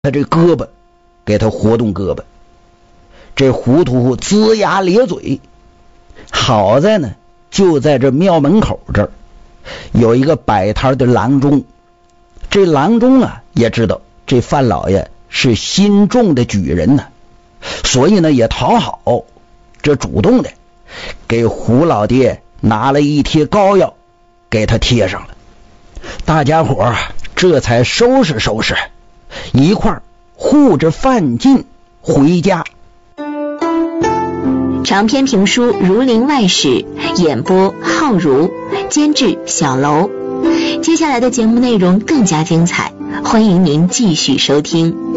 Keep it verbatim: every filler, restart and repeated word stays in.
他这胳膊，给他活动胳膊。这胡屠户龇牙咧嘴，好在呢，就在这庙门口这儿有一个摆摊的郎中。这郎中啊也知道这范老爷是心重的举人呢，所以呢也讨好，这主动的给胡老爹拿了一贴膏药给他贴上了。大家伙儿这才收拾收拾，一块儿护着范进回家。 长篇评书《儒林外史》，演播浩如，监制小楼。接下来的节目内容更加精彩，欢迎您继续收听。